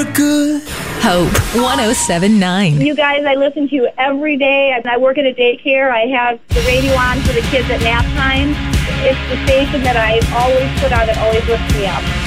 we're good. Hope 107.9. You guys, I listen to you every day. I work at a daycare. I have the radio on for the kids at nap time. It's the station that I always put on that always lifts me up.